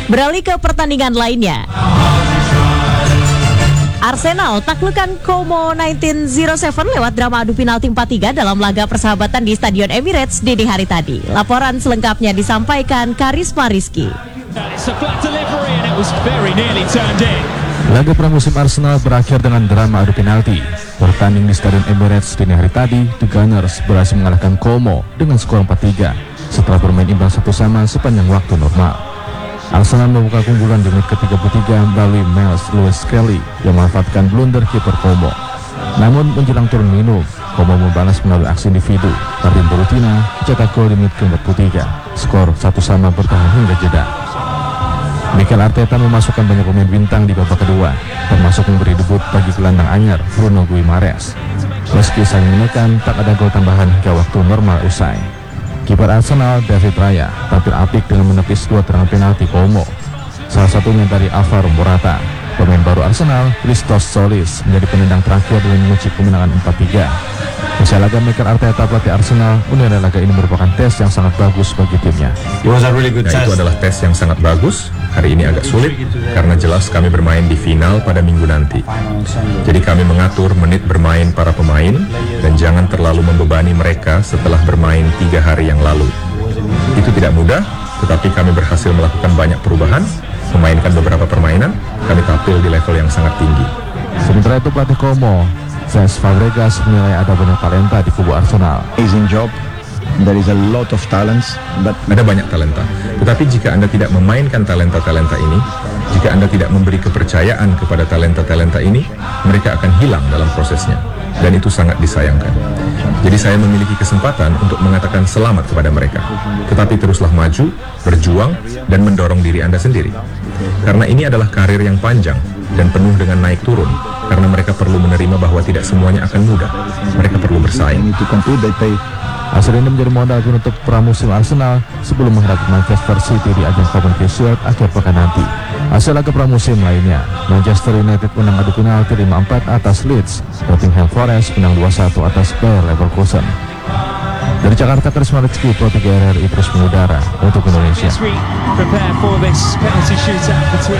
Beralih ke pertandingan lainnya. Arsenal taklukkan Como 1907 lewat drama adu penalti 4-3 dalam laga persahabatan di Stadion Emirates dini hari tadi. Laporan selengkapnya disampaikan Karisma Rizky. Laga pramusim Arsenal berakhir dengan drama adu penalti. Bertanding di Stadion Emirates dini hari tadi, The Gunners berhasil mengalahkan Como dengan skor 4-3 setelah bermain imbang 1-1 sepanjang waktu normal. Arsenal membuka keunggulan di menit ke-33 melalui Miles Lewis Kelly yang memanfaatkan blunder kiper Como. Namun menjelang turun minum, Como membalas melalui aksi individu. Martin Borutina mencetak gol di menit ke-43. Skor 1-1 bertahan hingga jeda. Mikel Arteta memasukkan banyak pemain bintang di babak kedua, termasuk memberi debut bagi gelandang anyar Bruno Guimaraes. Meski saling menekan, tak ada gol tambahan hingga waktu normal usai. Kiper Arsenal David Raya tampil apik dengan menepis 2 tendangan penalti Como. Salah satunya dari Alvaro Morata. Pemain baru Arsenal, Christos Solis, menjadi penendang terakhir dengan mengunci kemenangan 4-3. Usai laga, Mikel Arteta pelatih Arsenal menilai laga ini merupakan tes yang sangat bagus bagi timnya. Itu adalah tes yang sangat bagus. Hari ini agak sulit karena jelas kami bermain di final pada minggu nanti. Jadi kami mengatur menit bermain para pemain dan jangan terlalu membebani mereka setelah bermain 3 hari yang lalu. Itu tidak mudah, tetapi kami berhasil melakukan banyak perubahan, memainkan beberapa permainan, kami tampil di level yang sangat tinggi. Sementara itu pelatih Como, Cesc Fabregas, menilai ada banyak talenta di kubu Arsenal. There is a lot of talents, but ada banyak talenta. Tetapi jika Anda tidak memainkan talenta-talenta ini, jika Anda tidak memberi kepercayaan kepada talenta-talenta ini, mereka akan hilang dalam prosesnya. Dan itu sangat disayangkan. Jadi saya memiliki kesempatan untuk mengatakan selamat kepada mereka. Tetapi teruslah maju, berjuang, dan mendorong diri Anda sendiri. Karena ini adalah karir yang panjang dan penuh dengan naik turun. Karena mereka perlu menerima bahwa tidak semuanya akan mudah. Mereka perlu bersaing. Hasil ini menjadi modal penutup pramusim Arsenal sebelum menghadapi Manchester City di ajang Community Shield akhir pekan nanti. Hasil laga pramusim lainnya, Manchester United menang adu penalti 5-4 atas Leeds, Nottingham Forest menang 2-1 atas Bayer Leverkusen. Dari Jakarta, Karisma Rizky, Pro 3 RRI terus mengudara untuk Indonesia.